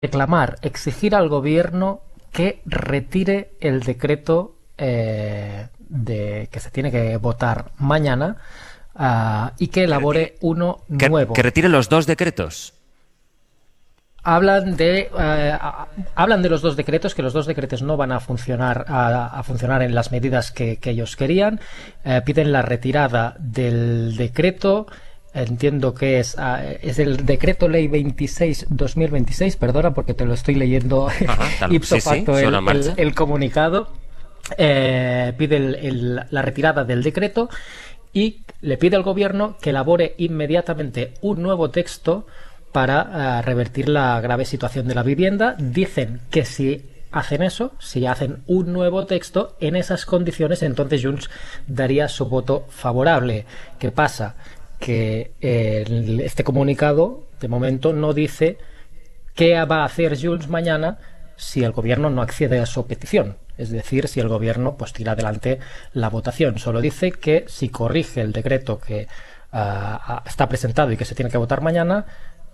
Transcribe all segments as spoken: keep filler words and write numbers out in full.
reclamar, exigir al gobierno que retire el decreto eh, de que se tiene que votar mañana uh, y que elabore uno que, nuevo. Que retire los dos decretos. Hablan de eh, hablan de los dos decretos, que los dos decretos no van a funcionar a, a funcionar en las medidas que, que ellos querían. Eh, piden la retirada del decreto. Entiendo que es, uh, es el decreto ley veintiséis barra dos mil veintiséis, perdona porque te lo estoy leyendo ipso sí, facto sí, el, el, el comunicado. Eh, pide el, el, la retirada del decreto y le pide al gobierno que elabore inmediatamente un nuevo texto para uh, revertir la grave situación de la vivienda. Dicen que si hacen eso, si hacen un nuevo texto en esas condiciones, entonces Junts daría su voto favorable. ¿Qué pasa? Que eh, este comunicado de momento no dice qué va a hacer Junts mañana si el gobierno no accede a su petición, es decir, si el gobierno pues tira adelante la votación. Solo dice que si corrige el decreto que uh, está presentado y que se tiene que votar mañana,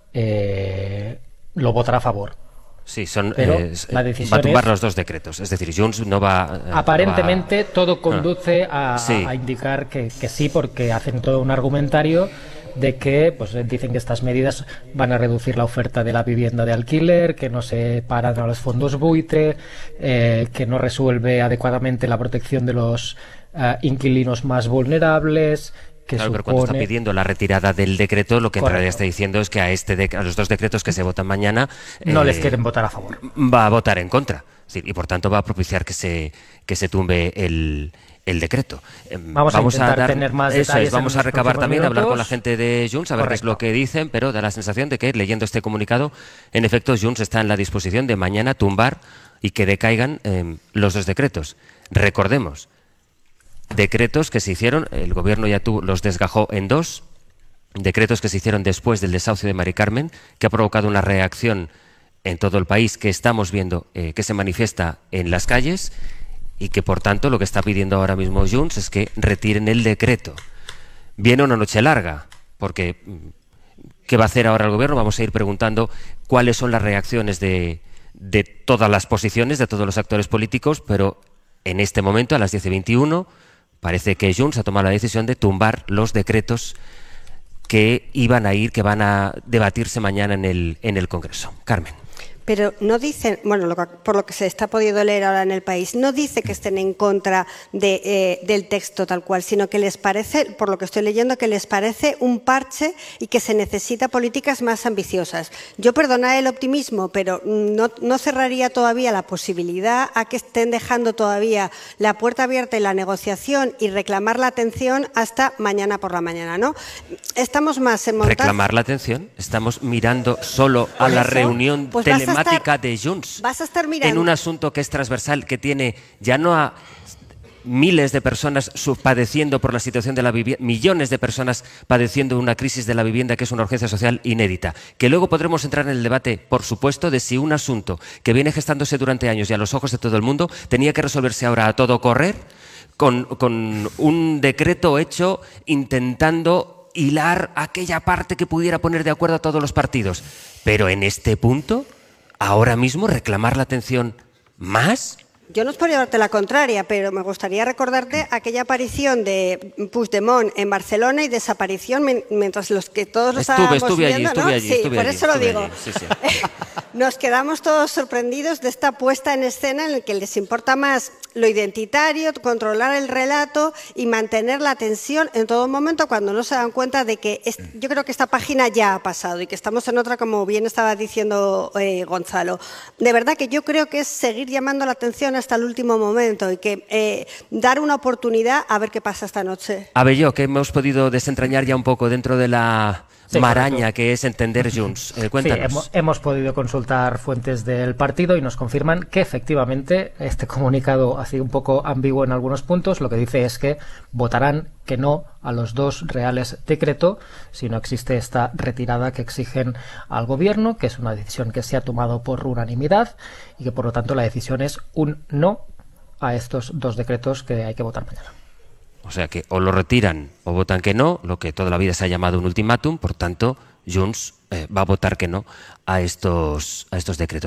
eh, lo votará a favor. Sí, son, Pero eh, la decisión va a tumbar es, los dos decretos, es decir, Junts no va... Eh, aparentemente no va, todo conduce ah, a, sí. a indicar que, que sí, porque hacen todo un argumentario de que pues dicen que estas medidas van a reducir la oferta de la vivienda de alquiler, que no se paran a los fondos buitre, eh, que no resuelve adecuadamente la protección de los uh, inquilinos más vulnerables. Que claro, supone... pero cuando está pidiendo la retirada del decreto, lo que Correcto. en realidad está diciendo es que a este de, a los dos decretos que se votan mañana no eh, les quieren votar a favor. Va a votar en contra. Sí, y por tanto va a propiciar que se que se tumbe el, el decreto. Vamos, vamos a intentar a dar, tener más eso detalles. es, vamos en a recabar también, minutos. hablar con la gente de Junts, a ver Correcto. qué es lo que dicen, pero da la sensación de que leyendo este comunicado, en efecto, Junts está en la disposición de mañana tumbar y que decaigan eh, los dos decretos. Recordemos, decretos que se hicieron, el gobierno ya tuvo, los desgajó en dos, decretos que se hicieron después del desahucio de Mari Carmen, que ha provocado una reacción en todo el país que estamos viendo eh, que se manifiesta en las calles y que por tanto lo que está pidiendo ahora mismo Junts es que retiren el decreto. Viene una noche larga, porque ¿qué va a hacer ahora el gobierno? Vamos a ir preguntando cuáles son las reacciones de, de todas las posiciones, de todos los actores políticos, pero en este momento, a las diez y veintiuno, parece que Junts ha tomado la decisión de tumbar los decretos que iban a ir, que van a debatirse mañana en el, en el Congreso. Carmen. Pero no dicen, bueno, lo que, por lo que se está pudiendo leer ahora en el país, no dice que estén en contra de, eh, del texto tal cual, sino que les parece, por lo que estoy leyendo, que les parece un parche y que se necesita políticas más ambiciosas. Yo perdonaré el optimismo, pero no, no cerraría todavía la posibilidad a que estén dejando todavía la puerta abierta en la negociación y reclamar la atención hasta mañana por la mañana, ¿no? Estamos más en montar... ¿Reclamar la atención? Estamos mirando solo a la eso, reunión pues telemática estar, de Junts. Vas a estar mirando. En un asunto que es transversal, que tiene ya no a miles de personas padeciendo por la situación de la vivienda, millones de personas padeciendo una crisis de la vivienda que es una urgencia social inédita. Que luego podremos entrar en el debate, por supuesto, de si un asunto que viene gestándose durante años y a los ojos de todo el mundo tenía que resolverse ahora a todo correr con, con un decreto hecho intentando hilar aquella parte que pudiera poner de acuerdo a todos los partidos. Pero en este punto, ahora mismo, reclamar la atención más... Yo no es por llevarte la contraria, pero me gustaría recordarte aquella aparición de Puigdemont en Barcelona y desaparición mientras los que todos lo estuve, estábamos estuve viendo, allí, ¿no? estuve allí, sí, estuve por allí, eso lo estuve digo. allí, sí, sí. Nos quedamos todos sorprendidos de esta puesta en escena en la que les importa más lo identitario, controlar el relato y mantener la atención en todo momento cuando no se dan cuenta de que es, yo creo que esta página ya ha pasado y que estamos en otra, como bien estaba diciendo eh, Gonzalo. De verdad que yo creo que es seguir llamando la atención hasta el último momento y que eh, dar una oportunidad a ver qué pasa esta noche. Abelló, que hemos podido desentrañar ya un poco dentro de la sí, maraña correcto. que es entender Junts. Eh, cuéntanos. Sí, hemos, hemos podido consultar fuentes del partido y nos confirman que efectivamente este comunicado ha sido un poco ambiguo en algunos puntos. Lo que dice es que votarán que no a los dos reales decreto si no existe esta retirada que exigen al gobierno, que es una decisión que se ha tomado por unanimidad y que por lo tanto la decisión es un no a estos dos decretos que hay que votar mañana. O sea que o lo retiran o votan que no, lo que toda la vida se ha llamado un ultimátum, por tanto Junts eh, va a votar que no a estos, a estos decretos.